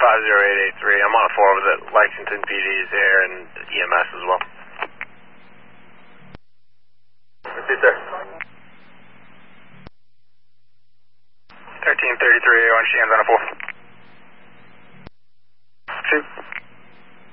50883. I'm on a 4 with it. Lexington PD is here and EMS as well. Repeat, sir. 1333, A1, she ends on a 4.